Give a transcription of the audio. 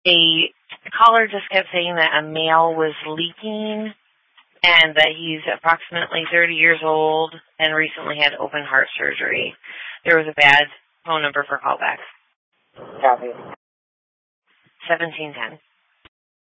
A caller just kept saying that a male was leaking and that he's approximately 30 years old and recently had open heart surgery. There was a bad phone number for callback. Copy. 1710.